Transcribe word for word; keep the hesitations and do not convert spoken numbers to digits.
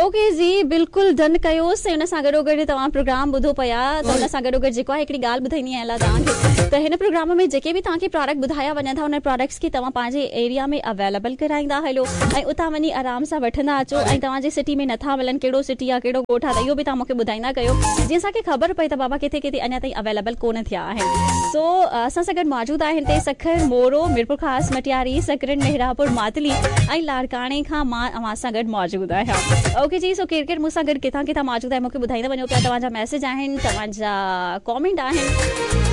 Okay जी, बिल्कुलु done कयोसीं। हुन सां गॾोगॾु तव्हां प्रोग्राम ॿुधो पिया त हुन सां गॾोगॾु जेको आहे हिकिड़ी ॻाल्हि ॿुधाईंदी आहियां तव्हांखे त हिन प्रोग्राम में जेके बि तव्हांखे प्रोडक्ट ॿुधाया वञनि था उन प्रोडक्ट्स खे तव्हां पंहिंजे एरिया में अवेलेबल कराईंदा हलो ऐं उतां वञी आराम सां वठंदा अचो ऐं तव्हांजे सिटी में नथा मिलनि, कहिड़ो सिटी आहे कहिड़ो ॻोठ आहे, इहो बि तव्हां मूंखे ॿुधाईंदा कयो जीअं असांखे ख़बर पए त बाबा किथे किथे अञा ताईं अवेलेबल कोन थिया आहिनि। सो असां सां गॾु मौजूदु आहिनि हिते सखर, मोरो, मीरपुर ख़ासि, मटियारी, सकरन, मेहरापुर, मातली ऐं लाड़काणे खां मां अवां सां गॾु मौजूदु आहियां। ओके जी, सो केरु केरु मूंसां गॾु किथां किथां मौजूदु आहे मूंखे ॿुधाईंदा वञो पिया। तव्हांजा मैसेज आहिनि, तव्हांजा कॉमेंट आहिनि।